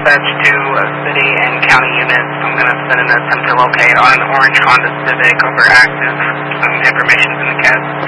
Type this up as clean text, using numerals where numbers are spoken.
dispatch to city and county units. I'm going to send an attempt to locate on an orange Honda Civic over active. Some information in the CAD.